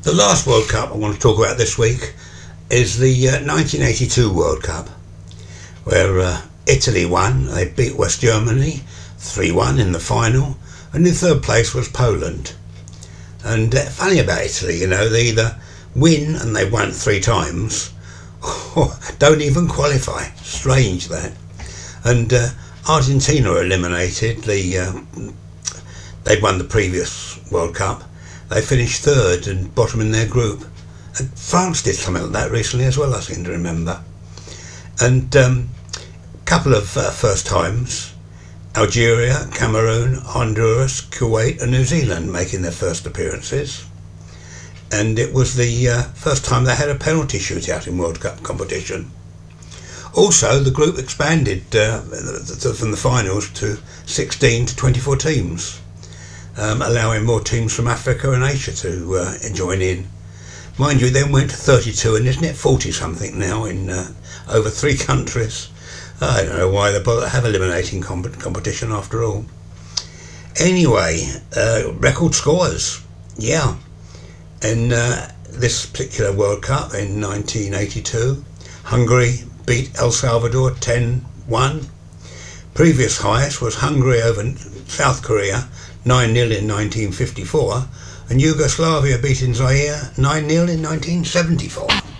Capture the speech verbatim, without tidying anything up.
The last World Cup I want to talk about this week is the uh, nineteen eighty-two World Cup, where uh, Italy won. They beat West Germany three one in the final, and in third place was Poland. And uh, funny about Italy, you know, they either win, and they won three times, or don't even qualify. Strange that. And uh, Argentina eliminated. The uh, they'd won the previous World Cup. They finished third and bottom in their group. And France did something like that recently as well, I seem to remember. And a um, couple of uh, first times, Algeria, Cameroon, Honduras, Kuwait and New Zealand making their first appearances. And it was the uh, first time they had a penalty shootout in World Cup competition. Also, the group expanded uh, from the finals to sixteen to twenty-four teams. Um, allowing more teams from Africa and Asia to uh, join in. Mind you, then went to thirty-two, and isn't it forty something now in uh, over three countries? I don't know why they bother to have eliminating comp- competition after all. Anyway, uh, record scores, yeah. In uh, this particular World Cup in nineteen eighty-two, Hungary beat El Salvador ten one. Previous highest was Hungary over South Korea nine nil in nineteen fifty-four, and Yugoslavia beating Zaire nine nil in nineteen seventy-four.